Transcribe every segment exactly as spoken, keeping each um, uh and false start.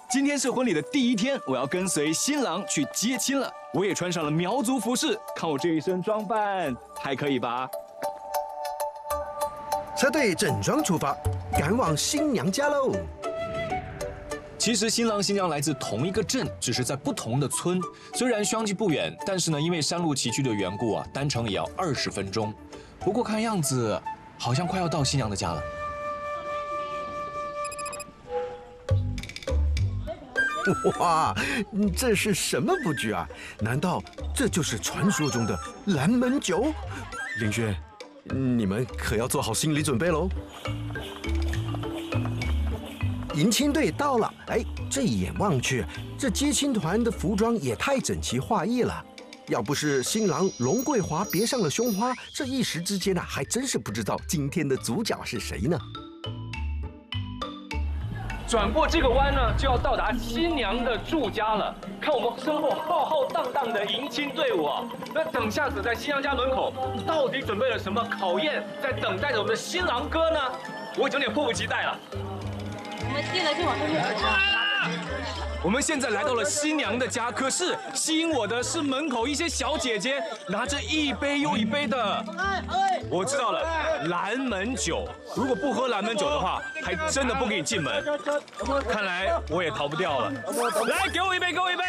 今天是婚礼的第一天，我要跟随新郎去接亲了。我也穿上了苗族服饰，看我这一身装扮，还可以吧？ 车队整装出发，赶往新娘家喽。 其实新郎新娘来自同一个镇，只是在不同的村。虽然相距不远，但是呢，因为山路崎岖的缘故啊，单程也要二十分钟。不过看样子，好像快要到新娘的家了。 哇，这是什么布局啊？难道这就是传说中的蓝门酒？林轩，你们可要做好心理准备喽。迎亲队到了，哎，这一眼望去，这接亲团的服装也太整齐划一了。要不是新郎龙桂华别上了胸花，这一时之间啊，还真是不知道今天的主角是谁呢。 转过这个弯呢，就要到达新娘的住家了。看我们身后浩浩荡荡的迎亲队伍啊，那等下子在新娘家门口，到底准备了什么考验，在等待着我们的新郎哥呢？我已经有点迫不及待了。 我们进来就往上面走。 我们现在来到了新娘的家，可是吸引我的是门口一些小姐姐拿着一杯又一杯的。我知道了，蓝门酒。如果不喝蓝门酒的话，还真的不给你进门。看来我也逃不掉了。来，给我一杯，给我一杯。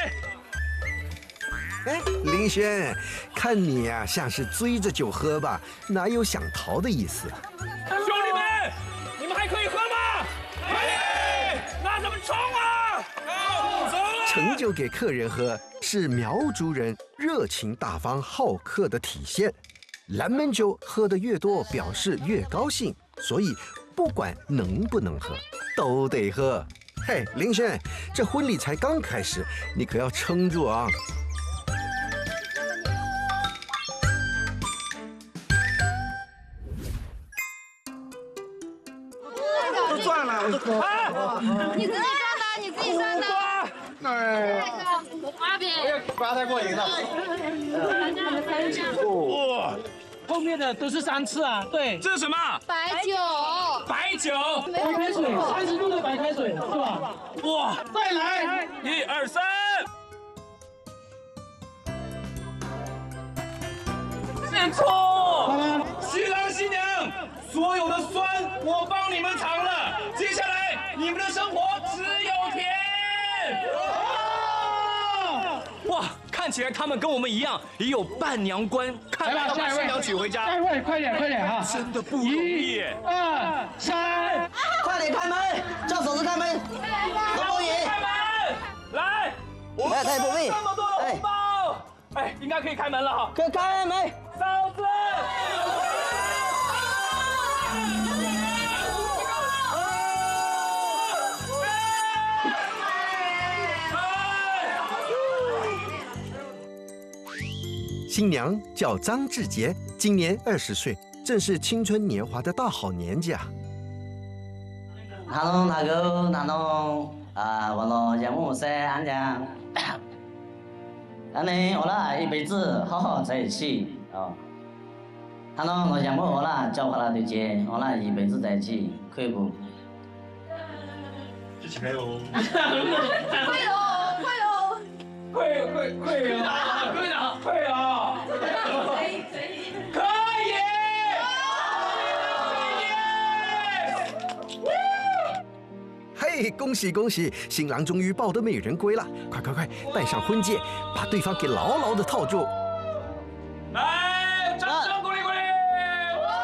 哎，林轩，看你呀、啊，像是追着酒喝吧，哪有想逃的意思？ 兄弟们，你们还可以喝吗？可以，那咱们冲啊！走了。 盛酒给客人喝，是苗族人热情大方好客的体现。蓝门酒喝得越多，表示越高兴，所以不管能不能喝，都得喝。嘿，林轩，这婚礼才刚开始，你可要撑住啊！ 都赚了，我都啊！你自己赚的，你自己赚的。 哎， 花饼， 不要太过瘾了。 哇！ 后面的都是三次啊，对。 这是什么？ 白酒。 白酒。 白开水，三十度的白开水，是吧？ 哇！ 再来， 一二三。没错。新郎新娘，所有的酸我帮你们尝了，接下来你们的生活只有甜。哇！看起来他们跟我们一样，也有伴娘官，看来要把新娘娶回家。 下一位，快点，快点哈！ 真的不容易耶！ 一、二、三， 快点开门，叫手势开门，何梦怡， 开门！来，我们太不易， 这么多的红包，哎，应该可以开门了哈。 可开门， 嫂子。 新娘叫张志杰，今年二十岁，正是青春年华的大好年纪啊。 他侬那个那侬啊，我侬节目是俺讲，俺们我俩一辈子好好在一起哦。他侬我节目我俩教他俩对接，我俩一辈子在一起，可以不？ 一起来哦！ 快喽，快喽！ 会会会啊！会的，会啊！可以可以可以！ 嘿，恭喜恭喜，新郎终于抱得美人归了！快快快，戴上婚戒，把对方给牢牢的套住。